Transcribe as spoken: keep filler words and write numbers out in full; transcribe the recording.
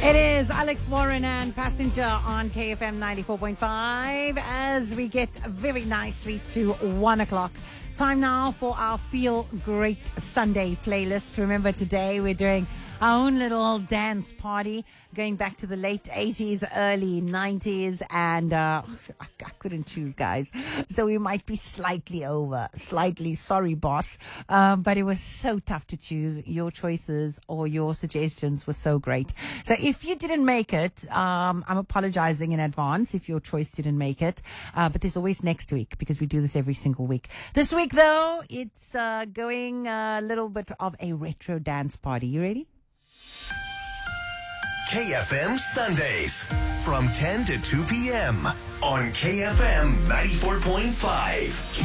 It is Alex Warren and Passenger on K F M ninety-four point five as we get very nicely to one o'clock. Time now for our Feel Great Sunday playlist. Remember, today we're doing our own little dance party going back to the late eighties, early nineties, and uh, I, I couldn't choose, guys. So we might be slightly over, slightly sorry, boss. Um, but it was so tough to choose. Your choices or your suggestions were so great. So if you didn't make it, um, I'm apologizing in advance if your choice didn't make it. Uh, but there's always next week because we do this every single week. This week, though, it's uh, going a little bit of a retro dance party. You ready? K F M Sundays from ten to two p.m. on K F M ninety-four point five.